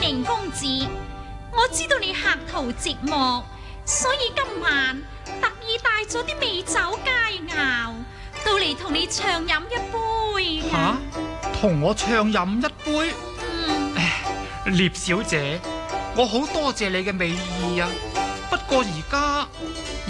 寧公子，我知道你客途寂寞，所以今晚特意帶咗啲美酒佳肴到嚟同你暢飲一杯。 吓，同我暢飲一杯？聶小姐，我好多謝你嘅美意啊，不過而家